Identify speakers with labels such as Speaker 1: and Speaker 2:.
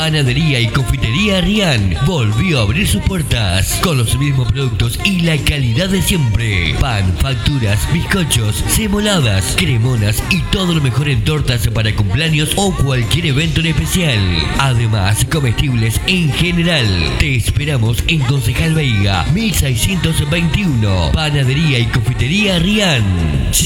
Speaker 1: Panadería y confitería Rian volvió a abrir sus puertas con los mismos productos y la calidad de siempre. Pan, facturas, bizcochos, semoladas, cremonas y todo lo mejor en tortas para cumpleaños o cualquier evento en especial. Además, comestibles en general. Te esperamos en Concejal Veiga, 1621. Panadería y confitería Rian.